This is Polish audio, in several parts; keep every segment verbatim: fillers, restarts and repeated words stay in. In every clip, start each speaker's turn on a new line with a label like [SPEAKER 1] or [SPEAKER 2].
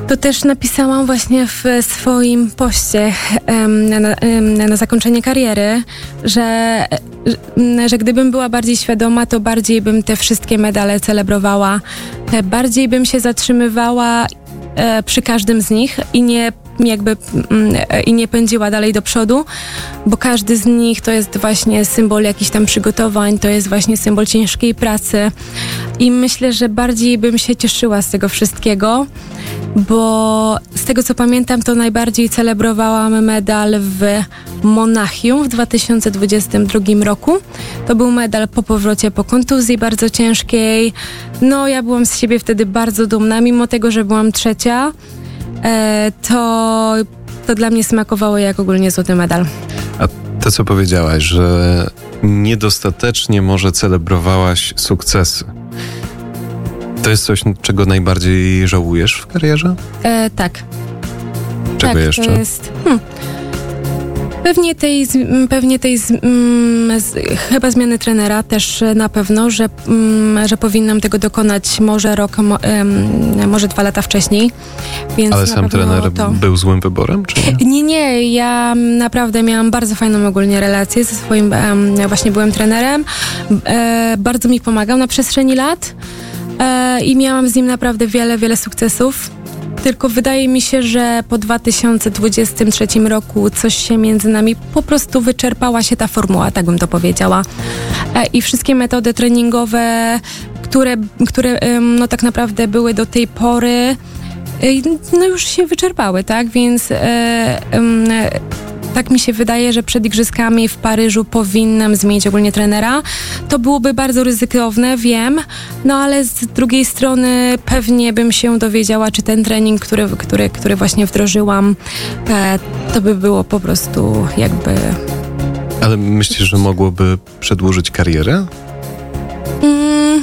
[SPEAKER 1] To też napisałam właśnie w swoim poście um, na, um, na zakończenie kariery, że, że gdybym była bardziej świadoma, to bardziej bym te wszystkie medale celebrowała, bardziej bym się zatrzymywała e, przy każdym z nich i nie jakby i nie pędziła dalej do przodu, bo każdy z nich to jest właśnie symbol jakichś tam przygotowań, to jest właśnie symbol ciężkiej pracy i myślę, że bardziej bym się cieszyła z tego wszystkiego, bo z tego co pamiętam, to najbardziej celebrowałam medal w Monachium w dwa tysiące dwudziestym drugim roku. To był medal po powrocie po kontuzji bardzo ciężkiej. No ja byłam z siebie wtedy bardzo dumna, mimo tego, że byłam trzecia. E, to, to dla mnie smakowało jak ogólnie złoty medal.
[SPEAKER 2] A to, co powiedziałaś, że niedostatecznie może celebrowałaś sukcesy, to jest coś, czego najbardziej żałujesz w karierze?
[SPEAKER 1] E, tak.
[SPEAKER 2] Czego
[SPEAKER 1] tak,
[SPEAKER 2] jeszcze?
[SPEAKER 1] To jest, hmm. Pewnie tej, pewnie tej z, mm, z, chyba zmiany trenera też na pewno, że, mm, że powinnam tego dokonać może rok, mo, um, może dwa lata wcześniej. Więc
[SPEAKER 2] ale sam trener to... był złym wyborem? Czy nie?
[SPEAKER 1] nie, nie. Ja naprawdę miałam bardzo fajną ogólnie relację ze swoim, um, właśnie byłem trenerem. E, bardzo mi pomagał na przestrzeni lat e, i miałam z nim naprawdę wiele, wiele sukcesów. Tylko wydaje mi się, że po dwa tysiące dwudziestym trzecim roku coś się między nami po prostu wyczerpała się ta formuła, tak bym to powiedziała. E, I wszystkie metody treningowe, które, które no tak naprawdę były do tej pory, no już się wyczerpały, tak? Więc e, e, tak mi się wydaje, że przed igrzyskami w Paryżu powinnam zmienić ogólnie trenera. To byłoby bardzo ryzykowne, wiem, no ale z drugiej strony pewnie bym się dowiedziała, czy ten trening, który, który, który właśnie wdrożyłam, e, to by było po prostu jakby...
[SPEAKER 2] Ale myślisz, że mogłoby przedłużyć karierę?
[SPEAKER 1] Mm,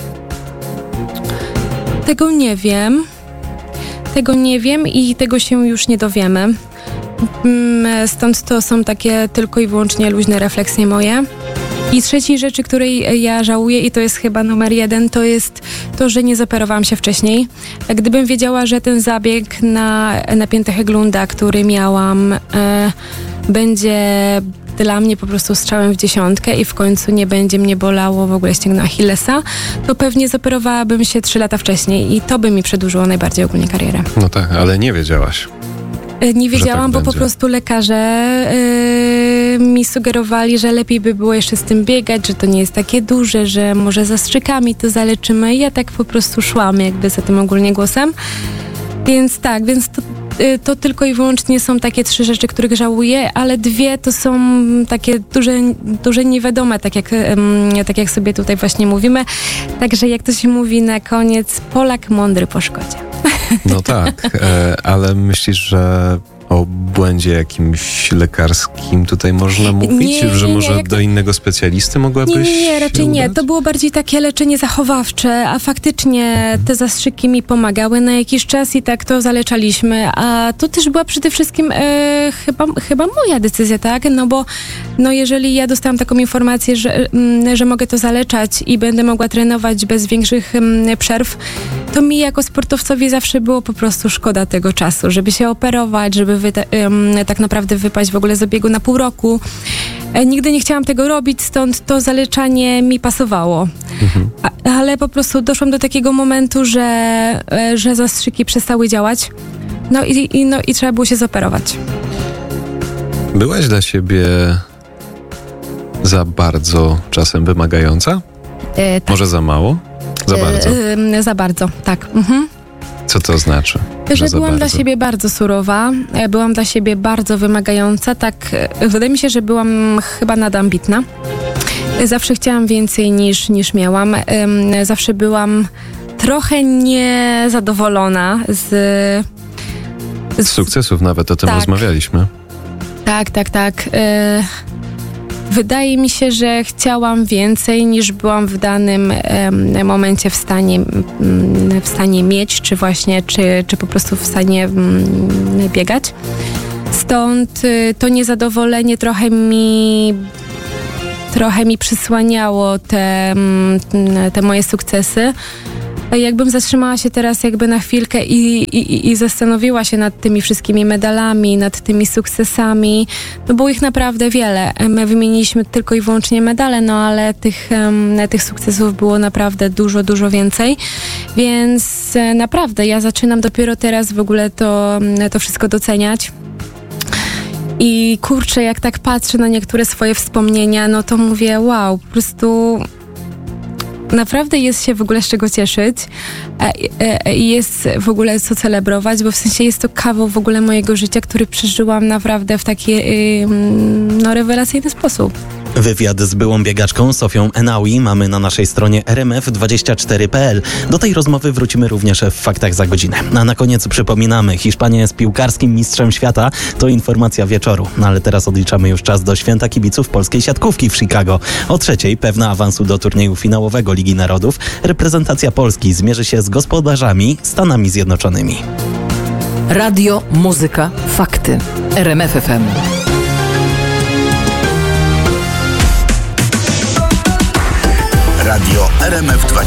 [SPEAKER 1] tego nie wiem. Tego nie wiem i tego się już nie dowiemy. Stąd to są takie tylko i wyłącznie luźne refleksje moje. I trzeciej rzeczy, której ja żałuję i to jest chyba numer jeden, to jest to, że nie zoperowałam się wcześniej. Gdybym wiedziała, że ten zabieg na napięte Hägglunda, który miałam, e, będzie dla mnie po prostu strzałem w dziesiątkę i w końcu nie będzie mnie bolało w ogóle ścięgno Achillesa, to pewnie zoperowałabym się trzy lata wcześniej i to by mi przedłużyło najbardziej ogólnie karierę.
[SPEAKER 2] No tak, ale nie wiedziałaś.
[SPEAKER 1] Nie wiedziałam,
[SPEAKER 2] tak
[SPEAKER 1] bo po prostu lekarze yy, mi sugerowali, że lepiej by było jeszcze z tym biegać, że to nie jest takie duże, że może zastrzykami to zaleczymy. I ja tak po prostu szłam jakby za tym ogólnie głosem. Więc tak, więc to, yy, to tylko i wyłącznie są takie trzy rzeczy, których żałuję, ale dwie to są takie duże, duże niewiadome, tak jak, yy, tak jak sobie tutaj właśnie mówimy. Także jak to się mówi na koniec, Polak mądry po szkodzie.
[SPEAKER 2] No tak, e, ale myślisz, że o błędzie jakimś lekarskim tutaj można mówić?
[SPEAKER 1] Nie,
[SPEAKER 2] że
[SPEAKER 1] nie,
[SPEAKER 2] może
[SPEAKER 1] nie,
[SPEAKER 2] do
[SPEAKER 1] to...
[SPEAKER 2] innego specjalisty mogłabyś
[SPEAKER 1] Nie, nie, nie raczej
[SPEAKER 2] się
[SPEAKER 1] nie.
[SPEAKER 2] udać?
[SPEAKER 1] To było bardziej takie leczenie zachowawcze, a faktycznie te zastrzyki mi pomagały na jakiś czas i tak to zaleczaliśmy. A to też była przede wszystkim e, chyba, chyba moja decyzja, tak? No bo no jeżeli ja dostałam taką informację, że, m, że mogę to zaleczać i będę mogła trenować bez większych m, przerw, to mi jako sportowcowi zawsze było po prostu szkoda tego czasu, żeby się operować, żeby wy, um, tak naprawdę wypaść w ogóle z obiegu na pół roku. E, nigdy nie chciałam tego robić, stąd to zaleczanie mi pasowało. Mhm. A, ale po prostu doszłam do takiego momentu, że, e, że zastrzyki przestały działać. No i, i, no i trzeba było się zoperować.
[SPEAKER 2] Byłaś dla siebie za bardzo czasem wymagająca?
[SPEAKER 1] E, tak.
[SPEAKER 2] Może za mało? Za bardzo?
[SPEAKER 1] E, e, za bardzo, tak. Mhm.
[SPEAKER 2] Co to znaczy?
[SPEAKER 1] Że,
[SPEAKER 2] że
[SPEAKER 1] byłam
[SPEAKER 2] bardzo?
[SPEAKER 1] dla siebie bardzo surowa, byłam dla siebie bardzo wymagająca, tak, wydaje mi się, że byłam chyba nadambitna. Zawsze chciałam więcej niż, niż miałam. Zawsze byłam trochę niezadowolona z...
[SPEAKER 2] Z, z sukcesów nawet, o tym
[SPEAKER 1] tak,
[SPEAKER 2] rozmawialiśmy. Tak,
[SPEAKER 1] tak, tak. Wydaje mi się, że chciałam więcej niż byłam w danym um, momencie w stanie, um, w stanie mieć, czy właśnie, czy, czy po prostu w stanie um, biegać. Stąd y, to niezadowolenie trochę mi trochę mi przysłaniało te, um, te moje sukcesy. jakbym zatrzymała się teraz jakby na chwilkę i, i, i zastanowiła się nad tymi wszystkimi medalami, nad tymi sukcesami, no było ich naprawdę wiele. My wymieniliśmy tylko i wyłącznie medale, no ale tych, um, tych sukcesów było naprawdę dużo, dużo więcej, więc e, naprawdę ja zaczynam dopiero teraz w ogóle to, to wszystko doceniać. I kurczę, jak tak patrzę na niektóre swoje wspomnienia, no to mówię, wow, po prostu naprawdę jest się w ogóle z czego cieszyć i jest w ogóle co celebrować, bo w sensie jest to kawał w ogóle mojego życia, który przeżyłam naprawdę w taki no, rewelacyjny sposób.
[SPEAKER 3] Wywiad z byłą biegaczką Sofią Enaui mamy na naszej stronie r m f dwadzieścia cztery kropka p l. Do tej rozmowy wrócimy również w Faktach za godzinę. A na koniec przypominamy, Hiszpania jest piłkarskim mistrzem świata. To informacja wieczoru. No ale teraz odliczamy już czas do święta kibiców polskiej siatkówki w Chicago. O trzeciej pewna awansu do turnieju finałowego Ligi Narodów. Reprezentacja Polski zmierzy się z gospodarzami Stanami Zjednoczonymi.
[SPEAKER 4] Radio, muzyka, fakty. R M F F M.
[SPEAKER 5] Radio R M F dwadzieścia.